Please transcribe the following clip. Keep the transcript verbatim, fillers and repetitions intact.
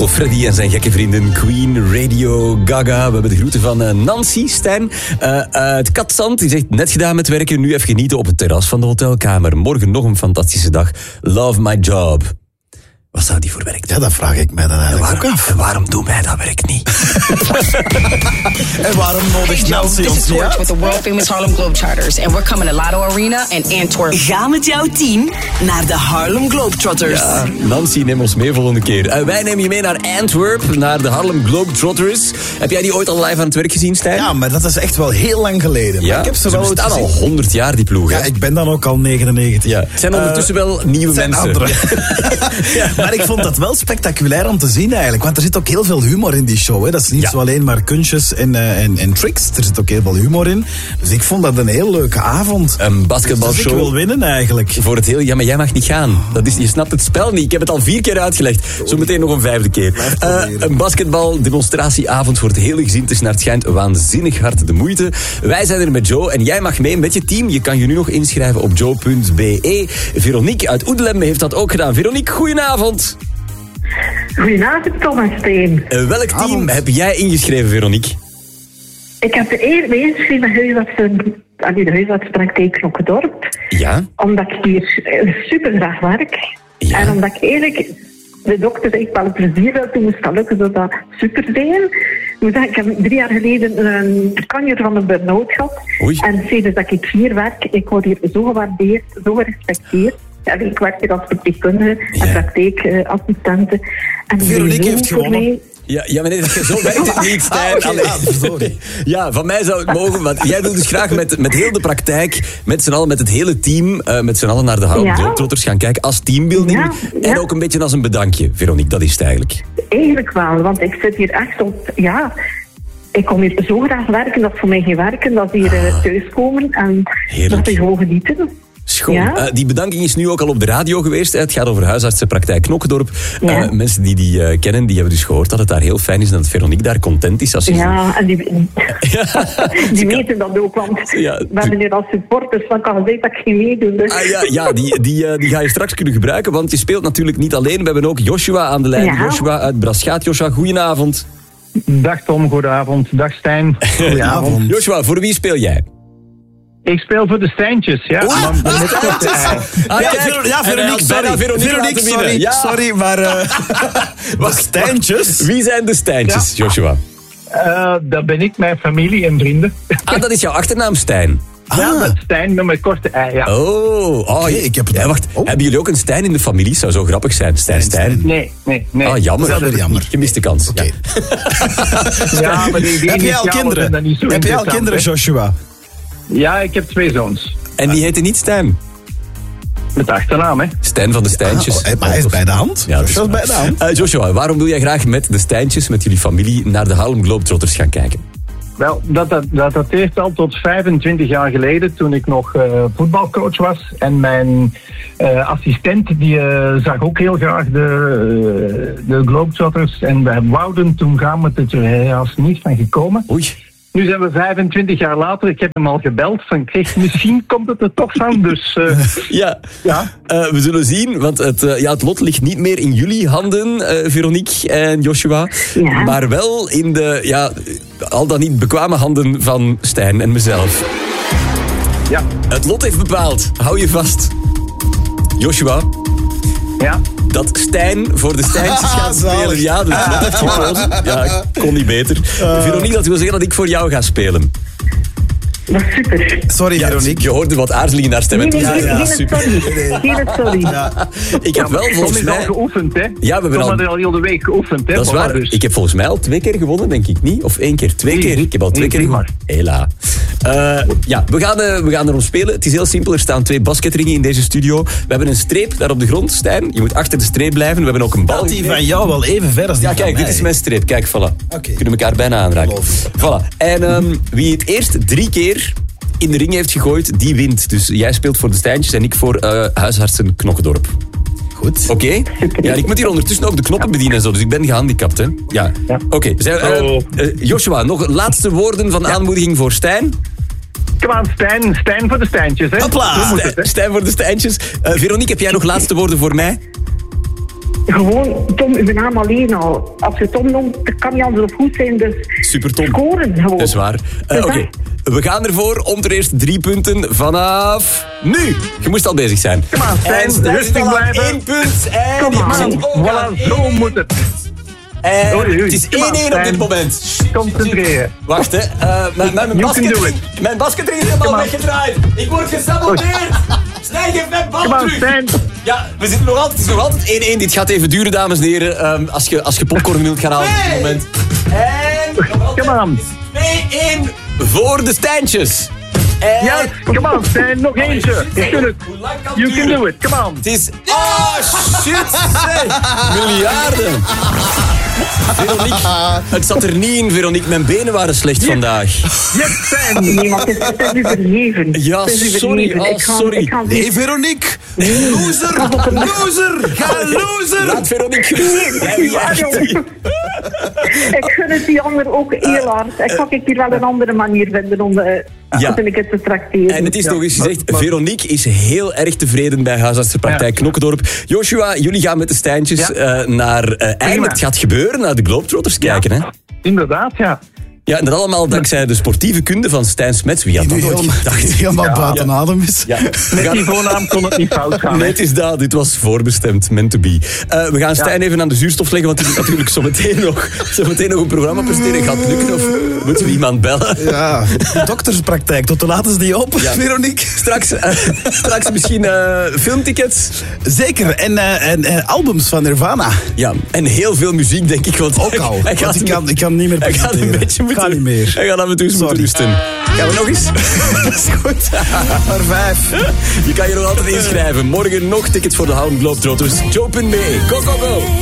Freddy en zijn gekke vrienden Queen, Radio, Gaga. We hebben de groeten van uh, Nancy, Stijn. Uh, uit Katzand, die zegt net gedaan met werken. Nu even genieten op het terras van de hotelkamer. Morgen nog een fantastische dag. Love my job. Wat zou die voor werk doen? Ja, dat vraag ik mij dan eigenlijk waarom, ook af. En waarom doen wij dat werk niet? En waarom nodigt Nancy This ons is niet Torch uit? with the world famous Harlem Globetrotters. And we're coming to Lotto Arena in Antwerp. Ga met jouw team naar de Harlem Globetrotters. Ja, Nancy, neem ons mee volgende keer. Uh, wij nemen je mee naar Antwerp, naar de Harlem Globetrotters. Heb jij die ooit al live aan het werk gezien, Stijn? Ja, maar dat is echt wel heel lang geleden. Ja? Maar ik heb ze ze wel ooit bestaan al gezien. honderd jaar, die ploeg. Ja, hè? ik ben dan ook al negenennegentig. Ja. Het zijn ondertussen uh, wel nieuwe zijn mensen. andere. Ja, maar ik vond dat wel spectaculair om te zien eigenlijk. Want er zit ook heel veel humor in die show. Hè. Dat is niet Ja. zo alleen maar kunstjes en, uh, en, en tricks. Er zit ook heel veel humor in. Dus ik vond dat een heel leuke avond. Een basketbalshow. Dus ik wil winnen eigenlijk. Voor het heel... Ja, maar jij mag niet gaan. Dat is, je snapt het spel niet. Ik heb het al vier keer uitgelegd. Zometeen nog een vijfde keer. Uh, een basketbal-demonstratieavond voor het hele gezin. Het is naar het schijnt waanzinnig hard de moeite. Wij zijn er met Joe en jij mag mee met je team. Je kan je nu nog inschrijven op joe punt be. Veronique uit Oedelem heeft dat ook gedaan. Veronique, goedenavond. Goedenavond, Thomas Steen. Uh, welk team Avond. heb jij ingeschreven, Veronique? Ik heb de eer mee ingeschreven bij huisartsen, aan de huisartsenpraktijk Knokkendorp. Ja? Omdat ik hier eh, super graag werk. Ja. En omdat ik eigenlijk de dokter echt wel een plezier wil doen, moest dat lukken, zou dat super zijn. Ik moet zeggen, ik heb drie jaar geleden een kanjer van een burn-out gehad. Oei. En sinds dat ik hier werk, ik word hier zo gewaardeerd, zo gerespecteerd. Ja, ik werk hier als verpleegkundige Ja. en praktijkassistente. En Veronique die heeft voor gewonnen. mij- Ja, ja maar nee, zo werkt het niet, Stijn. Ah, oké, Allee. ja, sorry. Ja, van mij zou het mogen, want jij doet dus graag met, met heel de praktijk, met z'n allen, met het hele team, uh, met z'n allen naar de Harlem Ja. Globetrotters gaan kijken als teambuilding. Ja, ja. En ook een beetje als een bedankje, Veronique, dat is het eigenlijk. Eigenlijk wel, want ik zit hier echt op, ja, ik kom hier zo graag werken, dat is voor mij geen werken, dat is hier uh, thuiskomen en Heerlijk. dat is gewoon genieten. Schoon. Ja. Uh, die bedanking is nu ook al op de radio geweest. Hè. Het gaat over huisartsenpraktijk Knokkendorp. Ja. Uh, mensen die die uh, kennen, die hebben dus gehoord dat het daar heel fijn is en dat Veronique daar content is. Als je Ja, en die, die weten dat ook, want Ja, we hebben hier als supporters, dan kan het zijn dat ik geen meedoe. Dus. Ah, ja, ja die, die, uh, die ga je straks kunnen gebruiken, want je speelt natuurlijk niet alleen. We hebben ook Joshua aan de lijn. Ja. Joshua uit Braschaat. Joshua, goedenavond. Dag Tom, goedenavond. Dag Stijn. Goedenavond. Joshua, voor wie speel jij? Ik speel voor de Stijntjes, ja. Oei. Maar met een korte ei. Ah, Ja, kijk. Ver- ja, En hij Veronique, had bijna sorry. Veronique Veronique, laten winnen. sorry. Ja. Sorry, maar... Uh, wat Stijntjes? Wie zijn de Stijntjes, Joshua? Eh, dat ben ik, mijn familie en vrienden. Ah, dat is jouw achternaam, Stijn. Ja, Ah. met Stijn met mijn korte ei, ja. Oh, oh Oké, ik heb het- ja, wacht. Oh. Hebben jullie ook een Stijn in de familie? Zou zo grappig zijn. Stijn, Stijn. Nee, nee, nee. Ah, jammer. Dat is wel jammer. Gemiste kans. Oké. Ja. Ja, maar die, die Heb jij al initialen kinderen? zijn dan niet zo Heb jij al interessant, kinderen, hè. Joshua? Ja, ik heb twee zoons. En die heette niet Stijn. Met achternaam, hè. Stijn van de Stijntjes. Ah, oh, maar hij is bij de hand. Ja, dat is Joshua is waar. bij de hand. Eh, Joshua, waarom wil jij graag met de Stijntjes, met jullie familie, naar de Harlem Globetrotters gaan kijken? Wel, dat, dat, dat dateert al tot vijfentwintig jaar geleden, toen ik nog uh, voetbalcoach was. En mijn uh, assistent, die uh, zag ook heel graag de, uh, de Globetrotters. En we wouden toen gaan, met het er helaas niet van gekomen. Oei. Nu zijn we vijfentwintig jaar later, ik heb hem al gebeld, van kijk, misschien komt het er toch van. Dus uh, Ja, ja. Eh, we zullen zien, want het, uh, ja, het lot ligt niet meer in jullie handen, uh, Veronique en Joshua. Ja. Maar wel in de, ja, al dan niet bekwame handen van Stijn en mezelf. Ja, Het lot heeft bepaald, hou je vast. Joshua, ja. dat Stijn voor de Stijntjes Ah, gaat zalig. spelen. Ja, dus dat heeft gekozen. Ja, kon niet beter. Veronique, dat wil zeggen dat ik voor jou ga spelen. Dat is super. Sorry, Ja, Veronique. je hoorde wat aarzeling in haar stem. Nee, nee, Ja, geen, ja, geen super. sorry. Geen sorry. Ik heb wel Tom volgens is al mij... geoefend, hè. Ja, we hebben Tom al- had er al heel de week geoefend, hè. Dat is Voilà, waar. dus. Ik heb volgens mij al twee keer gewonnen, denk ik niet. Of één keer. Twee Nee, keer. Ik heb al twee nee, keer drie gewonnen. Hela. Uh, ja, we gaan, uh, we gaan erom spelen. Het is heel simpel. Er staan twee basketringen in deze studio. We hebben een streep daar op de grond, Stijn. Je moet achter de streep blijven. We hebben ook een bal. Valt die van jou wel even ver als die Ja, van kijk, mij? dit is mijn streep. Kijk, voilà. Oké. Kunnen elkaar bijna aanraken. Ongelooflijk. Voilà. En um, wie het eerst drie keer in de ring heeft gegooid, die wint. Dus jij speelt voor de Stijntjes en ik voor uh, huisartsen Knokkendorp. Goed. Oké? Okay? Ja, ik moet hier ondertussen ook de knoppen bedienen en zo, dus ik ben gehandicapt, hè? Ja. Ja. Oké. Okay. Uh, Oh. uh, Joshua, nog laatste woorden van aanmoediging voor Stijn? Kom aan, Stijn. Stijn voor de Stijntjes, hè. Hopla. Zo moet het, hè. Stijn, Stijn voor de Stijntjes. Uh, Veronique, heb jij nog laatste woorden voor mij? Gewoon, Tom, uw naam alleen al. Als je Tom noemt, dat kan niet anders of goed zijn. Dus Super Tom. scoren gewoon. Dat is waar. Uh, Oké, okay. We gaan ervoor om ter eerst drie punten vanaf nu. Je moest al bezig zijn. Kom aan, Stijn, Stijn rustig blijven. één punt. En Kom aan. Voilà, zo moet het. En Oei, oei. het is Kom aan, één één op dit Stijn. moment. Concentreren. Wacht, hè. Uh, mijn, mijn, You can do basket, it. mijn basketring is helemaal Come on. weggedraaid. Ik word gesaboteerd. Stijn, geef mijn bal Kom aan, terug. Stijn. Ja, we zitten nog altijd, het is nog altijd één één. Dit gaat even duren, dames en heren. Um, als, je, als je popcorn wilt gaan halen op dit moment. En... Kom aan. twee één voor de Stijntjes. En... Ja, kom aan, Stijn, nog eentje. Je kunt het. Hoe lang kan You het can duren? do it, come on. Het is... Oh, shit, zeg. Miljarden. Veronique, het zat er niet in, Veronique. Mijn benen waren slecht vandaag. Yes, Stijn. Nee, maar het is, het is u vergeven. Ja, Het is u sorry. vergeven. Oh, Ik ga- sorry. ik ga- Nee, Veronique. Loser. Loser. Ga loser. Laat Veronique... Nee, waarom? Ik gun het die ander ook heel hard. Ik ga ik hier wel een andere manier vinden om de, Ja. vind ik het te tracteren. En het is Ja. nog eens gezegd, Veronique is heel erg tevreden bij huisartsenpraktijk Ja. Knokkendorp. Joshua, jullie gaan met de Stijntjes Ja. eh, naar uh, eindelijk het gaat gebeuren, naar de Globetrotters kijken. Hè? Inderdaad, ja. Ja, en dat allemaal dankzij de sportieve kunde van Stijn Smets. Wie had Die dat nu nooit helemaal, gedacht? die helemaal Ja. buiten adem is. Ja. We Met gaan- die voornaam kon het niet fout gaan. Nee, hè. het is dat. Dit was voorbestemd, meant to be. Uh, we gaan Stijn even aan de zuurstof leggen, want die moet natuurlijk zometeen nog, zometeen nog een programma presteren. Gaat het lukken of moeten we iemand bellen? Ja, dokterspraktijk. Tot de laat is die open, Ja. Veronique. Straks, uh, straks misschien uh, filmtickets. Zeker. En, uh, en, en albums van Nirvana. Ja, en heel veel muziek, denk ik. Want Ook al. Hij gaat, Want ik een kan, ik kan niet meer Hij gaat een presenteren. beetje moeten... Ga niet meer. Hij gaat af en toe eens Sorry. moeten rusten. Gaan we nog eens? Dat is goed. Maar vijf. Je kan je nog altijd inschrijven. Morgen nog tickets voor de Harlem Globetrotters. Joe punt be. Go, go, go.